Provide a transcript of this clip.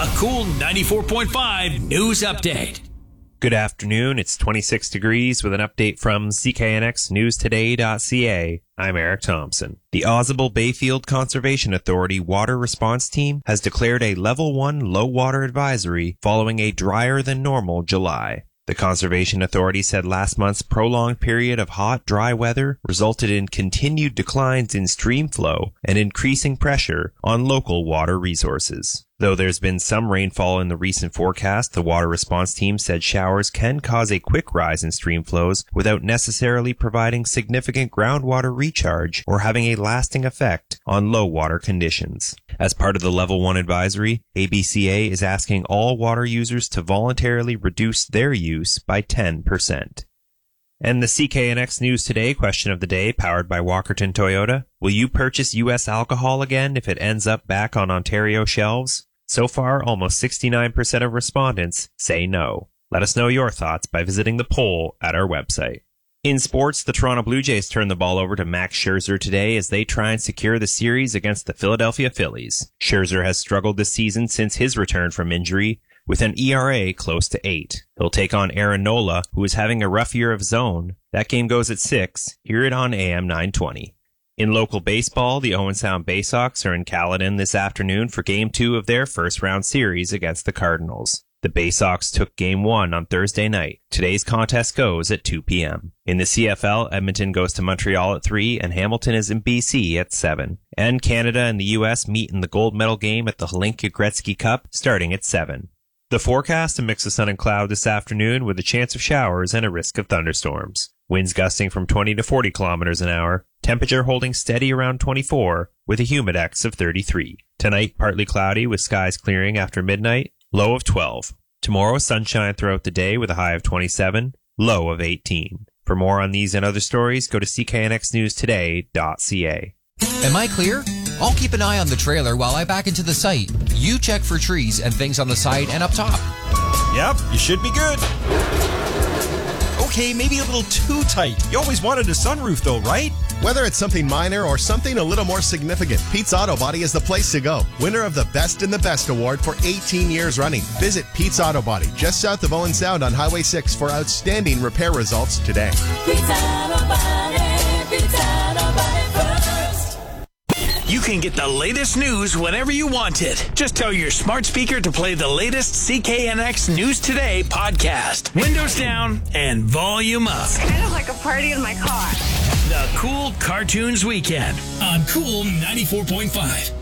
A Cool 94.5 news update. Good afternoon. It's 26 degrees with an update from CKNXNewsToday.ca. I'm Eric Thompson. The Ausable Bayfield Conservation Authority Water Response Team has declared a Level 1 low water advisory following a drier than normal July. The Conservation Authority said last month's prolonged period of hot, dry weather resulted in continued declines in stream flow and increasing pressure on local water resources. Though there's been some rainfall in the recent forecast, the water response team said showers can cause a quick rise in stream flows without necessarily providing significant groundwater recharge or having a lasting effect on low water conditions. As part of the Level 1 advisory, ABCA is asking all water users to voluntarily reduce their use by 10%. And the CKNX News Today question of the day, powered by Walkerton Toyota. Will you purchase U.S. alcohol again if it ends up back on Ontario shelves? So far, almost 69% of respondents say no. Let us know your thoughts by visiting the poll at our website. In sports, the Toronto Blue Jays turned the ball over to Max Scherzer today as they try and secure the series against the Philadelphia Phillies. Scherzer has struggled this season since his return from injury, with an ERA close to 8. He'll take on Aaron Nola, who is having a rough year of his own. That game goes at 6. Hear it on AM 920. In local baseball, the Owen Sound Bay Sox are in Caledon this afternoon for Game 2 of their first-round series against the Cardinals. The Bay Sox took Game 1 on Thursday night. Today's contest goes at 2 p.m. In the CFL, Edmonton goes to Montreal at 3, and Hamilton is in BC at 7. And Canada and the U.S. meet in the gold medal game at the Hlinka Gretzky Cup starting at 7. The forecast, a mix of sun and cloud this afternoon with a chance of showers and a risk of thunderstorms. Winds gusting from 20 to 40 kilometers an hour. Temperature holding steady around 24 with a humidex of 33. Tonight, partly cloudy with skies clearing after midnight. Low of 12. Tomorrow, sunshine throughout the day with a high of 27. Low of 18. For more on these and other stories, go to CKNXNewsToday.ca. Am I clear? I'll keep an eye on the trailer while I back into the site. You check for trees and things on the side and up top. Yep, you should be good. Okay, maybe a little too tight. You always wanted a sunroof though, right? Whether it's something minor or something a little more significant, Pete's Auto Body is the place to go. Winner of the Best in the Best award for 18 years running. Visit Pete's Auto Body just south of Owen Sound on Highway 6 for outstanding repair results today. Pete's Auto Body, Pete's Auto Body first. You can get the latest news whenever you want it. Just tell your smart speaker to play the latest CKNX News Today podcast. Windows down and volume up. It's kind of like a party in my car. The Cool Cartoons Weekend on Cool 94.5.